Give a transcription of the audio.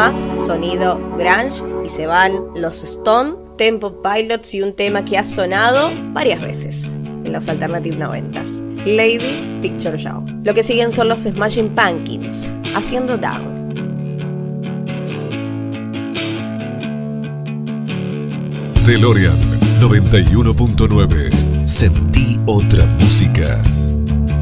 más sonido grunge y se van los Stone Temple Pilots y un tema que ha sonado varias veces en los Alternative 90s, Lady Picture Show. Lo que siguen son los Smashing Pumpkins haciendo Down. DeLorean 91.9. Sentí otra música.